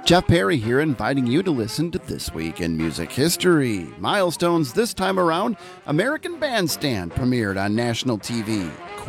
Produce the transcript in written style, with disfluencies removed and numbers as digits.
Jeff Perry here, inviting you to listen to This Week in Music History. Milestones this time around: American Bandstand premiered on national TV.